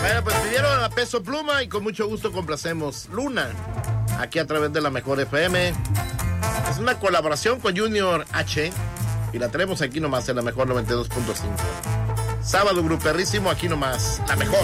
Bueno, pues pidieron a Peso Pluma y con mucho gusto complacemos Luna, aquí a través de la Mejor FM. Es una colaboración con Junior H y la tenemos aquí nomás en la Mejor 92.5. Sábado gruperrísimo, aquí nomás, la Mejor.